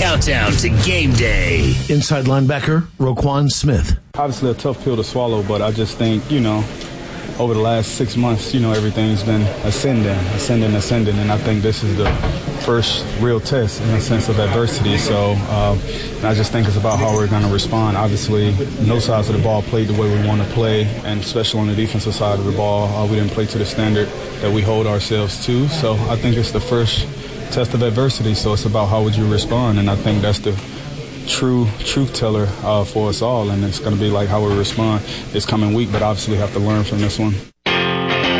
countdown to game day. Inside linebacker, Roquan Smith. Obviously a tough pill to swallow, but I just think, over the last 6 months, everything's been ascending, and I think this is the first real test in a sense of adversity. So I just think it's about how we're going to respond. Obviously, no sides of the ball played the way we want to play, and especially on the defensive side of the ball, we didn't play to the standard that we hold ourselves to. So I think it's the first test of adversity, so it's about how would you respond, and I think that's the truth teller for us all, and it's going to be like how we respond this coming week, but obviously have to learn from this one.